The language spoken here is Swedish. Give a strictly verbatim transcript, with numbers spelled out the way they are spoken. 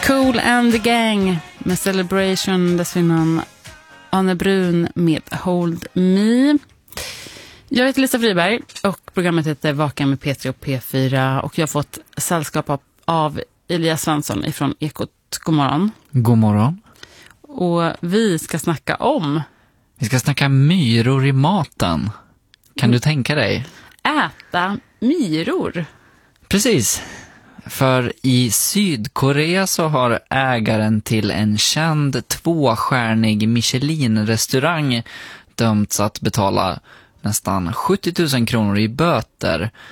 Kool and the Gang med Celebration, dessförinnan Anne Brun med Hold Me. Jag heter Lisa Friberg och programmet heter Vaken med P tre och P fyra och jag har fått sällskap av Elias Svensson ifrån Ekot. God morgon. God morgon. Och vi ska snacka om... Vi ska snacka myror i maten. Kan mm. du tänka dig? Äta myror. Precis. För i Sydkorea så har ägaren till en känd tvåstjärnig Michelin-restaurang dömts att betala nästan sjuttio tusen kronor i böter